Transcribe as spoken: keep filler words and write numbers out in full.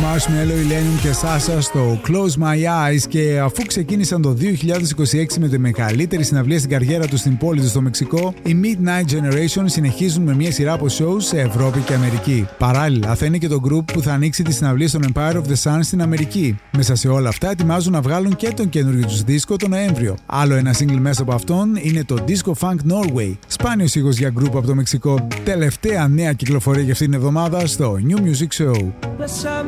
Marshmello, Illenium και Sasha στο Close My Eyes. Και αφού ξεκίνησαν το δύο χιλιάδες είκοσι έξι με τη μεγαλύτερη συναυλία στην καριέρα του στην πόλη του στο Μεξικό, οι Midnight Generation συνεχίζουν με μια σειρά από shows σε Ευρώπη και Αμερική. Παράλληλα, θα είναι και το group που θα ανοίξει τη συναυλία στον Empire of the Sun στην Αμερική. Μέσα σε όλα αυτά, ετοιμάζουν να βγάλουν και τον καινούριο τους δίσκο τον Νοέμβριο. Άλλο ένα single μέσα από αυτόν είναι το Disco Funk Norway. Σπάνιος ήχος για group από το Μεξικό. Τελευταία νέα κυκλοφορία για αυτήν την εβδομάδα στο New Music Show.